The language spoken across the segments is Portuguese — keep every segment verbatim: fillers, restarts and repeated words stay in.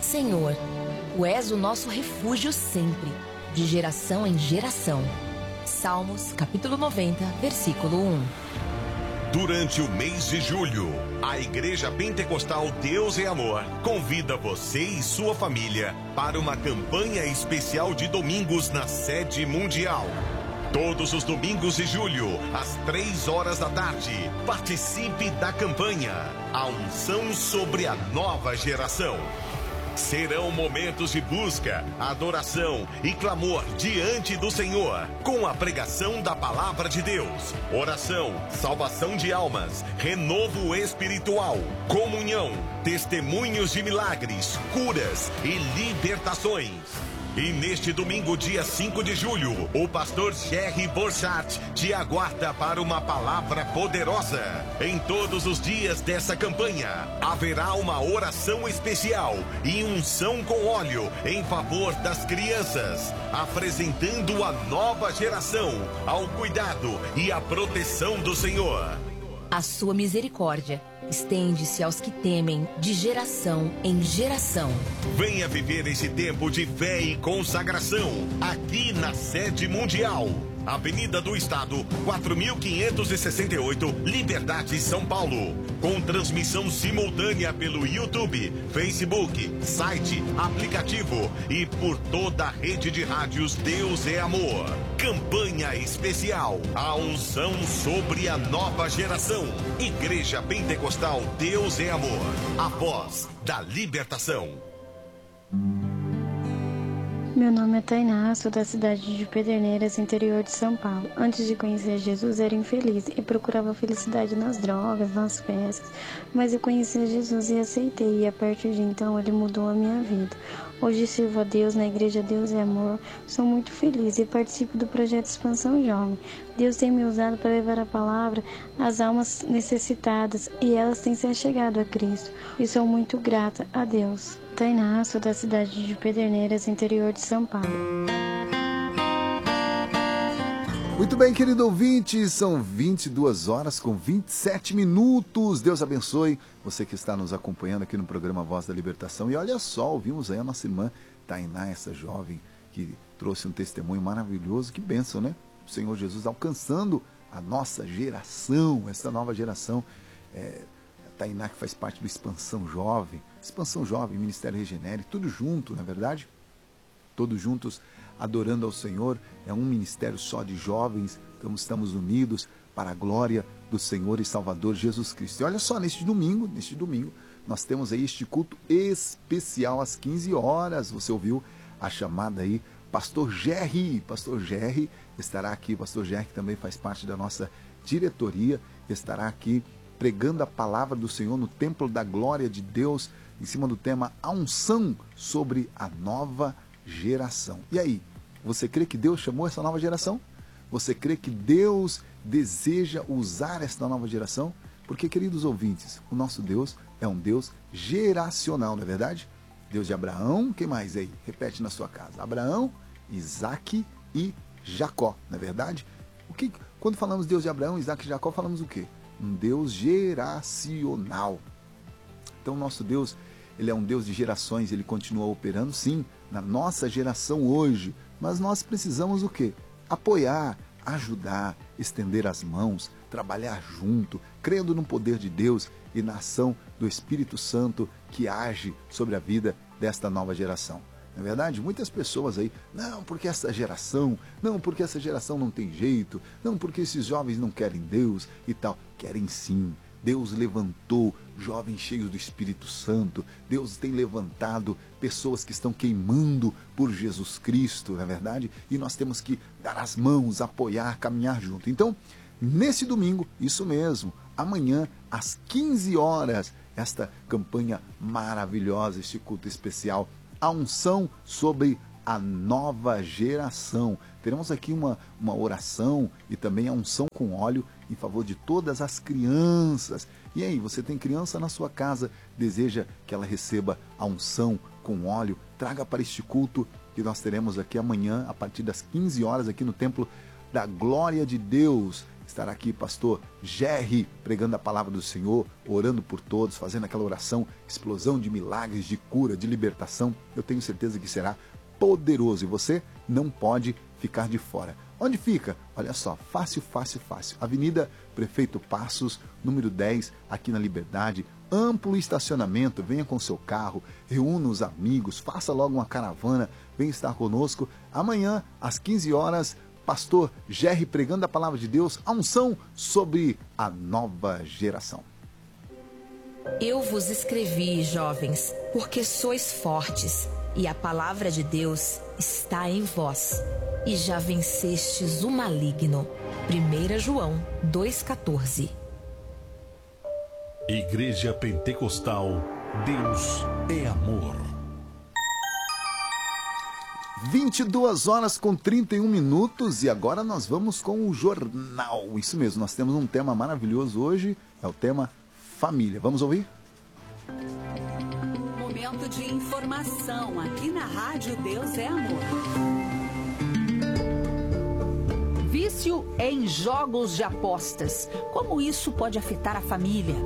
Senhor, Tu és o nosso refúgio sempre, de geração em geração. Salmos, capítulo noventa, versículo um. Durante o mês de julho, a Igreja Pentecostal Deus é Amor convida você e sua família para uma campanha especial de domingos na sede mundial. Todos os domingos de julho, às três horas da tarde, participe da campanha A Unção sobre a Nova Geração. Serão momentos de busca, adoração e clamor diante do Senhor, com a pregação da Palavra de Deus, oração, salvação de almas, renovo espiritual, comunhão, testemunhos de milagres, curas e libertações. E neste domingo, dia cinco de julho, o pastor Jerry Borchardt te aguarda para uma palavra poderosa. Em todos os dias dessa campanha, haverá uma oração especial e unção com óleo em favor das crianças, apresentando a nova geração ao cuidado e à proteção do Senhor. A sua misericórdia estende-se aos que temem de geração em geração. Venha viver esse tempo de fé e consagração aqui na sede mundial. Avenida do Estado, quatro mil quinhentos e sessenta e oito, Liberdade, São Paulo. Com transmissão simultânea pelo YouTube, Facebook, site, aplicativo e por toda a rede de rádios Deus é Amor. Campanha especial, a unção sobre a nova geração. Igreja Pentecostal Deus é Amor, a voz da libertação. Meu nome é Tainá, sou da cidade de Pederneiras, interior de São Paulo. Antes de conhecer Jesus, era infeliz e procurava felicidade nas drogas, nas festas. Mas eu conheci Jesus e aceitei, e a partir de então ele mudou a minha vida. Hoje sirvo a Deus na Igreja Deus é Amor. Sou muito feliz e participo do projeto Expansão Jovem. Deus tem me usado para levar a palavra às almas necessitadas e elas têm se achegado a Cristo. E sou muito grata a Deus. Tainá, sou da cidade de Pederneiras, interior de São Paulo. Muito bem, querido ouvinte, são vinte e duas horas com vinte e sete minutos. Deus abençoe você que está nos acompanhando aqui no programa Voz da Libertação. E olha só, ouvimos aí a nossa irmã Tainá, essa jovem que trouxe um testemunho maravilhoso. Que bênção, né? O Senhor Jesus alcançando a nossa geração, essa nova geração. É, a Tainá que faz parte do Expansão Jovem, Expansão Jovem, Ministério Regenere, tudo junto, na é verdade? Todos juntos adorando ao Senhor. É um ministério só de jovens, então estamos unidos para a glória do Senhor e Salvador Jesus Cristo. E olha só, neste domingo, neste domingo, nós temos aí este culto especial às quinze horas. Você ouviu a chamada aí, Pastor Jerry. Pastor Jerry estará aqui, Pastor Jerry que também faz parte da nossa diretoria, estará aqui pregando a palavra do Senhor no Templo da Glória de Deus, em cima do tema A Unção sobre a Nova Geração. E aí, você crê que Deus chamou essa nova geração? Você crê que Deus deseja usar esta nova geração? Porque, queridos ouvintes, o nosso Deus é um Deus geracional, não é verdade? Deus de Abraão, quem mais aí? Repete na sua casa. Abraão, Isaque e Jacó, não é verdade? O que, quando falamos Deus de Abraão, Isaque e Jacó, falamos o quê? Um Deus geracional. Então, nosso Deus, ele é um Deus de gerações, ele continua operando, sim, na nossa geração hoje. Mas nós precisamos o quê? Apoiar, ajudar, estender as mãos, trabalhar junto, crendo no poder de Deus e na ação do Espírito Santo que age sobre a vida desta nova geração. Não é verdade? Muitas pessoas aí, não, porque essa geração, não, porque essa geração não tem jeito, não, porque esses jovens não querem Deus e tal. Querem sim. Deus levantou jovens cheios do Espírito Santo. Deus tem levantado pessoas que estão queimando por Jesus Cristo, não é verdade? E nós temos que dar as mãos, apoiar, caminhar junto. Então, nesse domingo, isso mesmo, amanhã, às quinze horas, esta campanha maravilhosa, este culto especial, a unção sobre a nova geração. Teremos aqui uma, uma oração e também a unção com óleo em favor de todas as crianças. E aí, você tem criança na sua casa, deseja que ela receba a unção com óleo? Traga para este culto que nós teremos aqui amanhã, a partir das quinze horas, aqui no Templo da Glória de Deus. estará aqui pastor Jerry pregando a palavra do Senhor, orando por todos, fazendo aquela oração, explosão de milagres, de cura, de libertação. Eu tenho certeza que será poderoso e você não pode ficar de fora. Onde fica? Olha só, fácil, fácil, fácil. Avenida Prefeito Passos, número dez, aqui na Liberdade. Amplo estacionamento, venha com seu carro, reúna os amigos, faça logo uma caravana, venha estar conosco. Amanhã, às quinze horas, pastor Jerry pregando a palavra de Deus, a unção sobre a nova geração. Eu vos escrevi, jovens, porque sois fortes, e a palavra de Deus está em vós, e já vencestes o maligno. primeira João dois, quatorze. Igreja Pentecostal, Deus é amor. vinte e duas horas com trinta e um minutos e agora nós vamos com o jornal. Isso mesmo, nós temos um tema maravilhoso hoje, é o tema família. Vamos ouvir? Momento de informação aqui na Rádio Deus é Amor. Vício em jogos de apostas. Como isso pode afetar a família?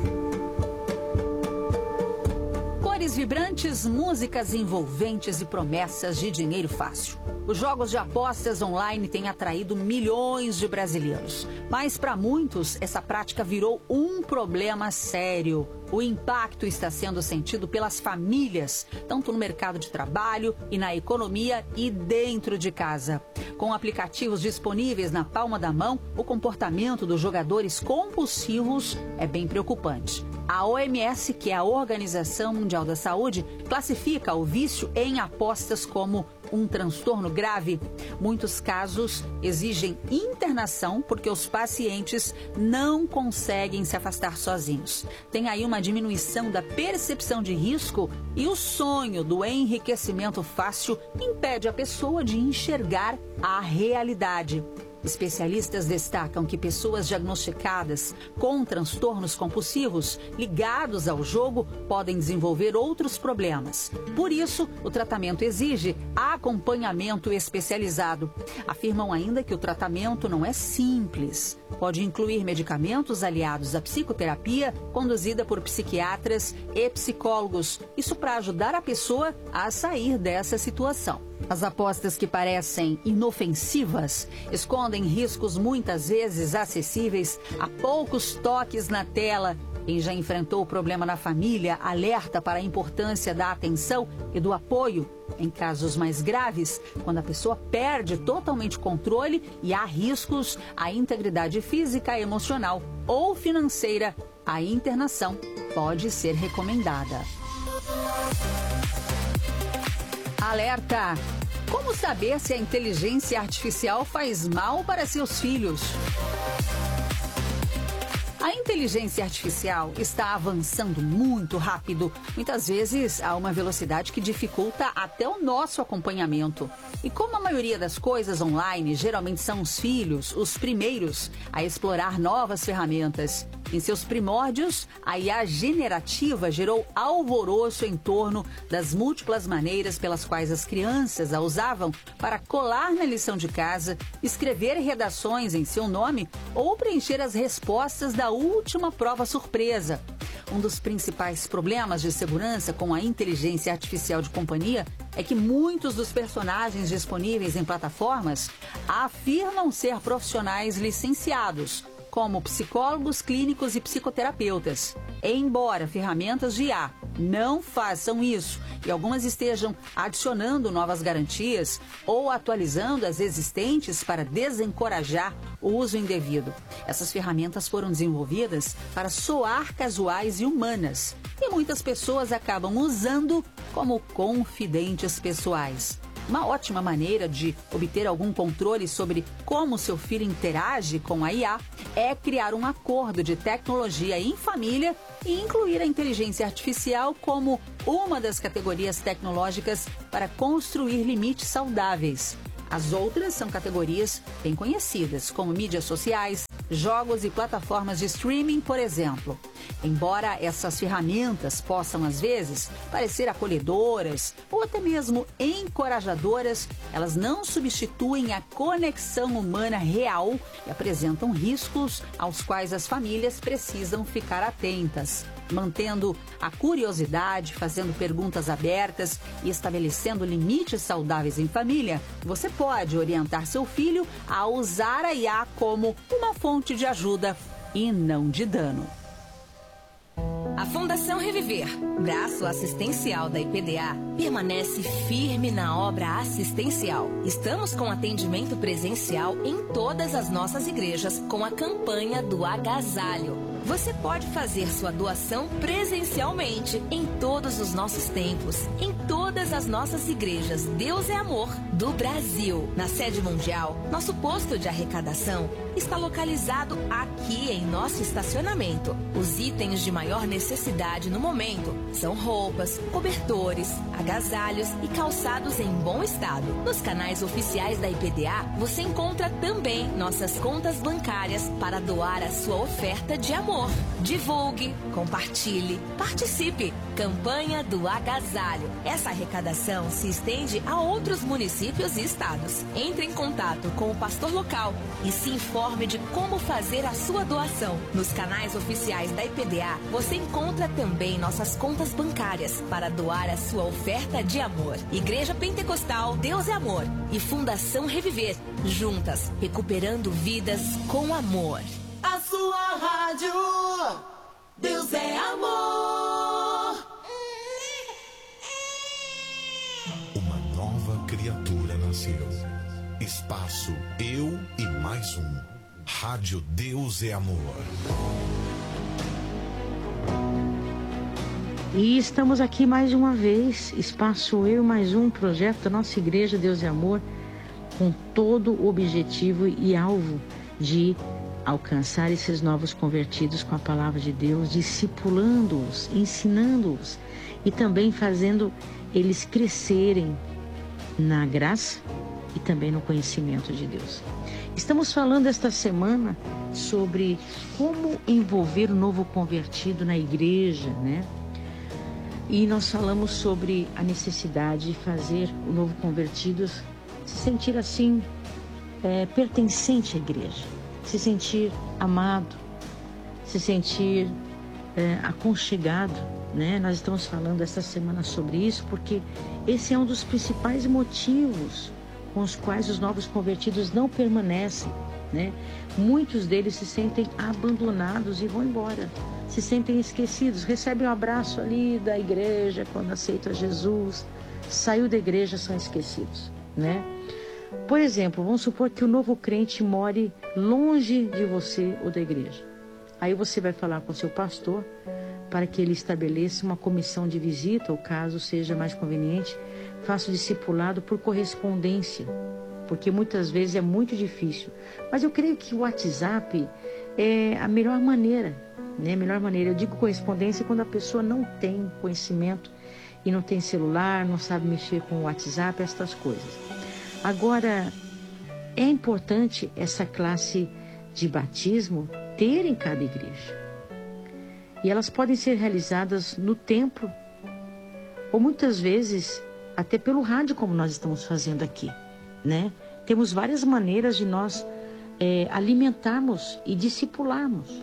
Cores vibrantes, músicas envolventes e promessas de dinheiro fácil. Os jogos de apostas online têm atraído milhões de brasileiros. Mas para muitos, essa prática virou um problema sério. O impacto está sendo sentido pelas famílias, tanto no mercado de trabalho e na economia e dentro de casa. Com aplicativos disponíveis na palma da mão, o comportamento dos jogadores compulsivos é bem preocupante. A O M S, que é a Organização Mundial da Saúde, classifica o vício em apostas como um transtorno grave. Muitos casos exigem internação porque os pacientes não conseguem se afastar sozinhos. Tem aí uma diminuição da percepção de risco e o sonho do enriquecimento fácil impede a pessoa de enxergar a realidade. Especialistas destacam que pessoas diagnosticadas com transtornos compulsivos ligados ao jogo podem desenvolver outros problemas. Por isso, o tratamento exige acompanhamento especializado. Afirmam ainda que o tratamento não é simples. Pode incluir medicamentos aliados à psicoterapia, conduzida por psiquiatras e psicólogos. Isso para ajudar a pessoa a sair dessa situação. As apostas que parecem inofensivas escondem riscos muitas vezes acessíveis a poucos toques na tela. Quem já enfrentou o problema na família alerta para a importância da atenção e do apoio. Em casos mais graves, quando a pessoa perde totalmente o controle e há riscos à integridade física, emocional ou financeira, a internação pode ser recomendada. Alerta! Como saber se a inteligência artificial faz mal para seus filhos? A inteligência artificial está avançando muito rápido, muitas vezes a uma velocidade que dificulta até o nosso acompanhamento. E como a maioria das coisas online geralmente são os filhos os primeiros a explorar novas ferramentas, em seus primórdios, a I A generativa gerou alvoroço em torno das múltiplas maneiras pelas quais as crianças a usavam para colar na lição de casa, escrever redações em seu nome ou preencher as respostas da última prova surpresa. Um dos principais problemas de segurança com a inteligência artificial de companhia é que muitos dos personagens disponíveis em plataformas afirmam ser profissionais licenciados, como psicólogos clínicos e psicoterapeutas. Embora ferramentas de I A não façam isso e algumas estejam adicionando novas garantias ou atualizando as existentes para desencorajar o uso indevido. Essas ferramentas foram desenvolvidas para soar casuais e humanas e muitas pessoas acabam usando como confidentes pessoais. Uma ótima maneira de obter algum controle sobre como seu filho interage com a I A é criar um acordo de tecnologia em família e incluir a inteligência artificial como uma das categorias tecnológicas para construir limites saudáveis. As outras são categorias bem conhecidas, como mídias sociais, jogos e plataformas de streaming, por exemplo. Embora essas ferramentas possam, às vezes, parecer acolhedoras ou até mesmo encorajadoras, elas não substituem a conexão humana real e apresentam riscos aos quais as famílias precisam ficar atentas. Mantendo a curiosidade, fazendo perguntas abertas e estabelecendo limites saudáveis em família, você pode orientar seu filho a usar a I A como uma fonte de ajuda e não de dano. A Fundação Reviver, braço assistencial da I P D A, permanece firme na obra assistencial. Estamos com atendimento presencial em todas as nossas igrejas com a campanha do agasalho. Você pode fazer sua doação presencialmente em todos os nossos templos, em todas as nossas igrejas Deus é Amor do Brasil. Na sede mundial, nosso posto de arrecadação está localizado aqui em nosso estacionamento. Os itens de maior necessidade no momento são roupas, cobertores, agasalhos e calçados em bom estado. Nos canais oficiais da I P D A, você encontra também nossas contas bancárias para doar a sua oferta de amor. Divulgue, compartilhe, participe. Campanha do Agasalho. Essa arrecadação se estende a outros municípios e estados. Entre em contato com o pastor local e se informe de como fazer a sua doação. Nos canais oficiais da I P D A, você encontra também nossas contas bancárias para doar a sua oferta de amor. Igreja Pentecostal Deus é Amor e Fundação Reviver. Juntas, recuperando vidas com amor. A sua rádio, Deus é Amor. Uma nova criatura nasceu. Espaço Eu e Mais Um. Rádio Deus é Amor. E estamos aqui mais uma vez, Espaço Eu e Mais Um, projeto da nossa Igreja Deus é Amor, com todo o objetivo e alvo de alcançar esses novos convertidos com a palavra de Deus, discipulando-os, ensinando-os e também fazendo eles crescerem na graça e também no conhecimento de Deus. Estamos falando esta semana sobre como envolver o novo convertido na igreja, né? E nós falamos sobre a necessidade de fazer o novo convertido se sentir assim, é, pertencente à igreja. Se sentir amado, se sentir é, aconchegado, né? Nós estamos falando essa semana sobre isso porque esse é um dos principais motivos com os quais os novos convertidos não permanecem, né? Muitos deles se sentem abandonados e vão embora, se sentem esquecidos, recebem um abraço ali da igreja quando aceitam Jesus, saiu da igreja, são esquecidos, né? Por exemplo, vamos supor que o novo crente more longe de você ou da igreja. Aí você vai falar com o seu pastor para que ele estabeleça uma comissão de visita, ou caso seja mais conveniente, faça o discipulado por correspondência, porque muitas vezes é muito difícil. Mas eu creio que o WhatsApp é a melhor maneira, né? A melhor maneira. Eu digo correspondência quando a pessoa não tem conhecimento e não tem celular, não sabe mexer com o WhatsApp, essas coisas. Agora, é importante essa classe de batismo ter em cada igreja. E elas podem ser realizadas no templo, ou muitas vezes até pelo rádio, como nós estamos fazendo aqui, né? Temos várias maneiras de nós é, alimentarmos e discipularmos.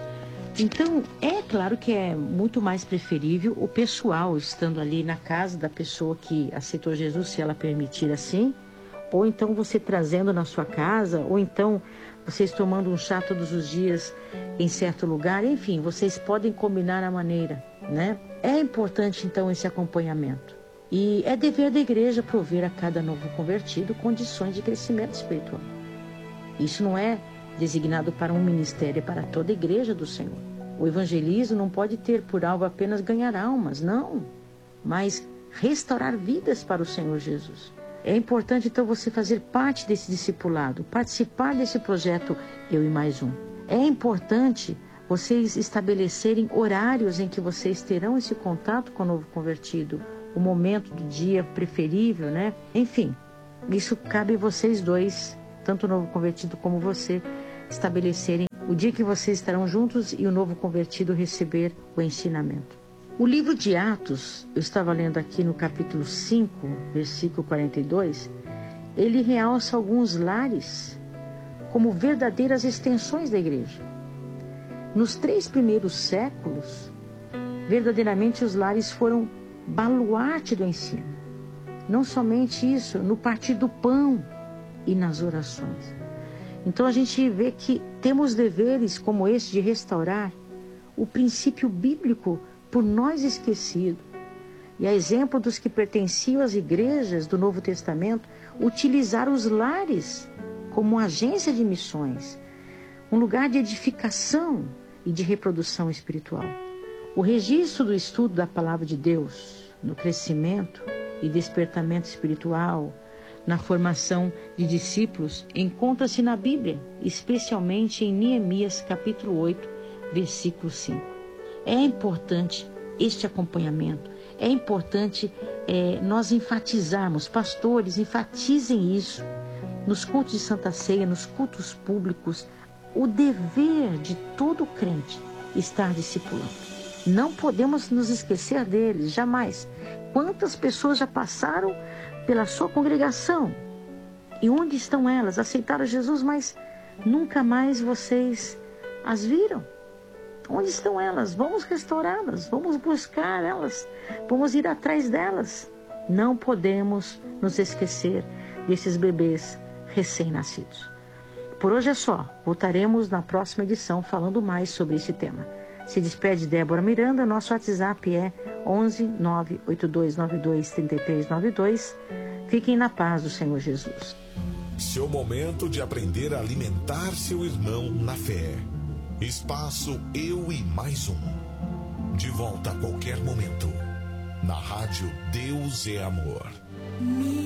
Então, é claro que é muito mais preferível o pessoal estando ali na casa da pessoa que aceitou Jesus, se ela permitir assim, ou então você trazendo na sua casa, ou então vocês tomando um chá todos os dias em certo lugar, enfim, vocês podem combinar a maneira, né? É importante então esse acompanhamento. E é dever da igreja prover a cada novo convertido condições de crescimento espiritual. Isso não é designado para um ministério, é para toda a igreja do Senhor. O evangelismo não pode ter por alvo apenas ganhar almas, não, mas restaurar vidas para o Senhor Jesus. É importante, então, você fazer parte desse discipulado, participar desse projeto Eu e Mais Um. É importante vocês estabelecerem horários em que vocês terão esse contato com o novo convertido, o momento do dia preferível, né? Enfim, isso cabe a vocês dois, tanto o novo convertido como você, estabelecerem O dia que vocês estarão juntos e o novo convertido receber o ensinamento. O livro de Atos, eu estava lendo aqui no capítulo cinco, versículo quarenta e dois, ele realça alguns lares como verdadeiras extensões da igreja. Nos três primeiros séculos, verdadeiramente os lares foram baluarte do ensino. Não somente isso, no partir do pão e nas orações. Então a gente vê que temos deveres como esse de restaurar o princípio bíblico por nós esquecido. E a exemplo dos que pertenciam às igrejas do Novo Testamento, utilizar os lares como agência de missões, um lugar de edificação e de reprodução espiritual. O registro do estudo da Palavra de Deus, no crescimento e despertamento espiritual, na formação de discípulos, encontra-se na Bíblia, especialmente em Neemias capítulo oito, versículo cinco. É importante este acompanhamento, é importante é, nós enfatizarmos, pastores, enfatizem isso, nos cultos de Santa Ceia, nos cultos públicos, o dever de todo crente estar discipulando. Não podemos nos esquecer deles, jamais. Quantas pessoas já passaram pela sua congregação? E onde estão elas? Aceitaram Jesus, mas nunca mais vocês as viram. Onde estão elas? Vamos restaurá-las, vamos buscar elas, vamos ir atrás delas. Não podemos nos esquecer desses bebês recém-nascidos. Por hoje é só. Voltaremos na próxima edição falando mais sobre esse tema. Se despede Débora Miranda. Nosso WhatsApp é onze nove oito dois nove dois três três nove dois. Fiquem na paz do Senhor Jesus. Seu momento de aprender a alimentar seu irmão na fé. Espaço Eu e Mais Um. De volta a qualquer momento. Na rádio Deus é Amor.